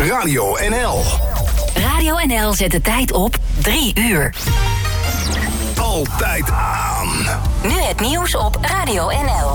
Radio NL. Radio NL zet de tijd op 3 uur. Altijd aan. Nu het nieuws op Radio NL.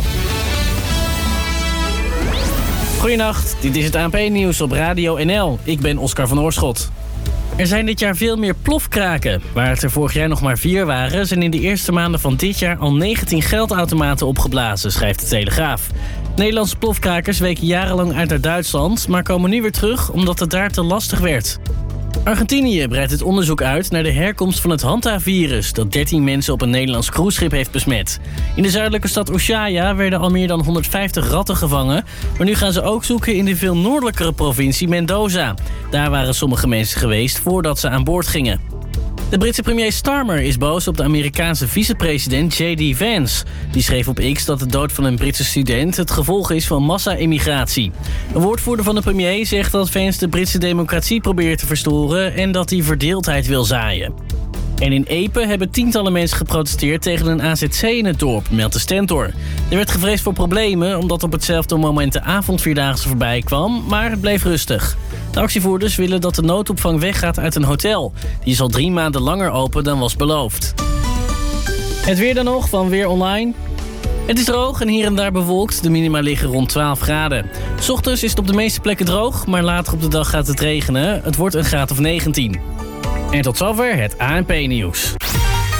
Goedenacht, dit is het ANP-nieuws op Radio NL. Ik ben Oscar van Oorschot. Er zijn dit jaar veel meer plofkraken. Waar het er vorig jaar nog maar 4 waren, zijn in de eerste maanden van dit jaar al 19 geldautomaten opgeblazen, schrijft de Telegraaf. Nederlandse plofkrakers weken jarenlang uit naar Duitsland, maar komen nu weer terug omdat het daar te lastig werd. Argentinië breidt het onderzoek uit naar de herkomst van het Hanta-virus dat 13 mensen op een Nederlands cruiseschip heeft besmet. In de zuidelijke stad Ushuaia werden al meer dan 150 ratten gevangen, maar nu gaan ze ook zoeken in de veel noordelijkere provincie Mendoza. Daar waren sommige mensen geweest voordat ze aan boord gingen. De Britse premier Starmer is boos op de Amerikaanse vicepresident J.D. Vance. Die schreef op X dat de dood van een Britse student het gevolg is van massa-immigratie. Een woordvoerder van de premier zegt dat Vance de Britse democratie probeert te verstoren en dat hij verdeeldheid wil zaaien. En in Epe hebben tientallen mensen geprotesteerd tegen een AZC in het dorp, meldt de Stentor. Er werd gevreesd voor problemen omdat op hetzelfde moment de avondvierdaagse voorbij kwam, maar het bleef rustig. De actievoerders willen dat de noodopvang weggaat uit een hotel. Die is al 3 maanden langer open dan was beloofd. Het weer dan nog van Weer Online. Het is droog en hier en daar bewolkt. De minima liggen rond 12 graden. 's Ochtends is het op de meeste plekken droog, maar later op de dag gaat het regenen. Het wordt een graad of 19. En tot zover het ANP-nieuws.